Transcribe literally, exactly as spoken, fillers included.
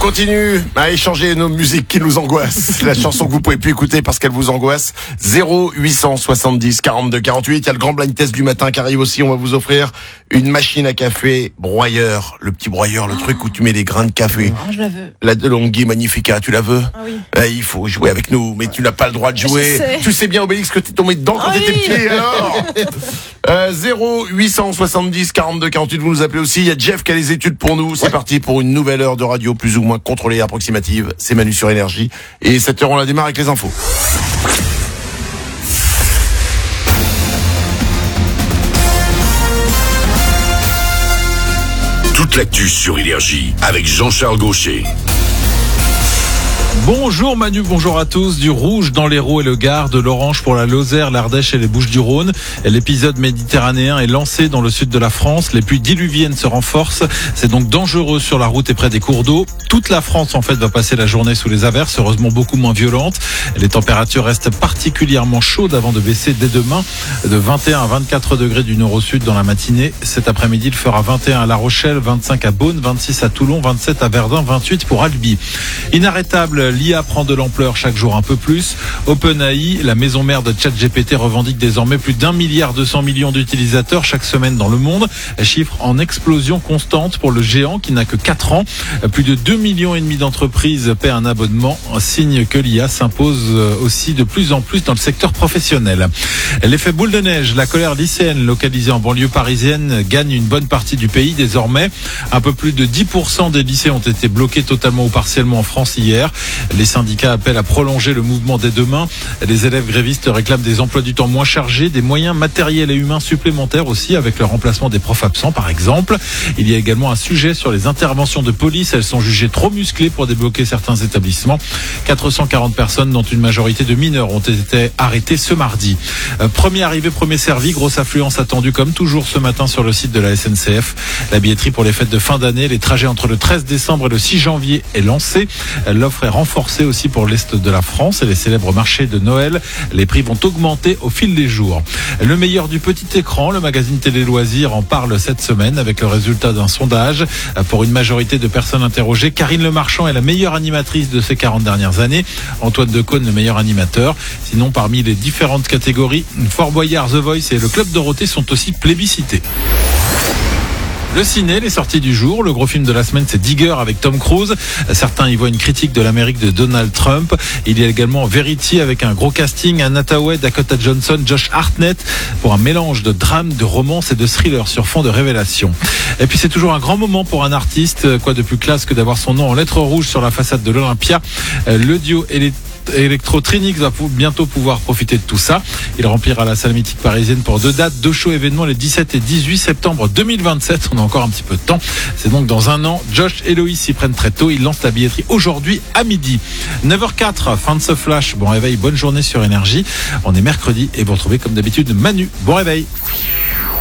continue à échanger nos musiques qui nous angoissent. La chanson que vous pouvez plus écouter parce qu'elle vous angoisse. zéro huit cent soixante-dix quarante-deux quarante-huit. Il y a le grand blind test du matin qui arrive aussi. On va vous offrir une machine à café broyeur. Le petit broyeur, le oh. truc où tu mets les grains de café. Oh, je la veux. La DeLonghi Magnifica, tu la veux? Ah oui. Eh, il faut jouer avec nous, mais tu n'as pas le droit de jouer. Sais. Tu sais bien, Obélix, que t'es tombé dedans quand oh t'étais oui. petit, alors euh, zéro huit cent soixante-dix quarante-deux quarante-huit, vous nous appelez aussi. Il y a Jeff qui a les études pour nous. C'est ouais. parti pour une nouvelle heure de radio plus ou moins contrôlée et approximative. C'est Manu sur Énergie. Et cette heure, on la démarre avec les infos. Toute l'actu sur Énergie avec Jean-Charles Gaucher. Bonjour Manu, bonjour à tous. Du rouge dans l'Hérault et le Gard, de l'orange pour la Lozère, l'Ardèche et les Bouches-du-Rhône. L'épisode méditerranéen est lancé dans le sud de la France. Les pluies diluviennes se renforcent. C'est donc dangereux sur la route et près des cours d'eau. Toute la France en fait va passer la journée sous les averses, heureusement beaucoup moins violentes. Les températures restent particulièrement chaudes avant de baisser dès demain de vingt et un à vingt-quatre degrés du nord au sud dans la matinée. Cet après-midi, il fera vingt et un à La Rochelle, vingt-cinq à Beaune, vingt-six à Toulon, vingt-sept à Verdun, vingt-huit pour Albi. Inarrêtable, l'I A prend de l'ampleur chaque jour un peu plus. OpenAI, la maison mère de ChatGPT, revendique désormais plus d'un milliard deux cents millions d'utilisateurs chaque semaine dans le monde. Chiffre en explosion constante pour le géant qui n'a que quatre ans. Plus de deux millions et demi d'entreprises paient un abonnement. Signe que l'I A s'impose aussi de plus en plus dans le secteur professionnel. L'effet boule de neige, la colère lycéenne localisée en banlieue parisienne gagne une bonne partie du pays désormais. Un peu plus de dix pour cent des lycées ont été bloqués totalement ou partiellement en France hier. Les syndicats appellent à prolonger le mouvement dès demain. Les élèves grévistes réclament des emplois du temps moins chargés, des moyens matériels et humains supplémentaires aussi, avec le remplacement des profs absents par exemple. Il y a également un sujet sur les interventions de police. Elles sont jugées trop musclées pour débloquer certains établissements. quatre cent quarante personnes, dont une majorité de mineurs, ont été arrêtées ce mardi. Euh, premier arrivé, premier servi. Grosse affluence attendue comme toujours ce matin sur le site de la S N C F. La billetterie pour les fêtes de fin d'année, les trajets entre le treize décembre et le six janvier est lancée. L'offre est renforcée aussi pour l'Est de la France et les célèbres marchés de Noël. Les prix vont augmenter au fil des jours. Le meilleur du petit écran, le magazine Télé Loisirs en parle cette semaine avec le résultat d'un sondage. Pour une majorité de personnes interrogées, Karine Le Marchand est la meilleure animatrice de ces quarante dernières années. Antoine Decaune, le meilleur animateur. Sinon, parmi les différentes catégories, Fort Boyard, The Voice et le Club Dorothée sont aussi plébiscités. Le ciné, les sorties du jour. Le gros film de la semaine, c'est Digger avec Tom Cruise. Certains y voient une critique de l'Amérique de Donald Trump. Il y a également Verity avec un gros casting. Anne Hathaway, Dakota Johnson, Josh Hartnett pour un mélange de drame, de romance et de thriller sur fond de révélation. Et puis c'est toujours un grand moment pour un artiste. Quoi de plus classe que d'avoir son nom en lettres rouges sur la façade de l'Olympia. Le duo et les Electro Trinix va bientôt pouvoir profiter de tout ça. Il remplira la salle mythique parisienne pour deux dates, deux shows événements les dix-sept et dix-huit septembre deux mille vingt-sept. On a encore un petit peu de temps. C'est donc dans un an. Josh et Loïs s'y prennent très tôt. Ils lancent la billetterie aujourd'hui à midi. neuf heures quatre, fin de ce flash. Bon réveil, bonne journée sur Énergie. On est mercredi et vous retrouvez comme d'habitude Manu. Bon réveil.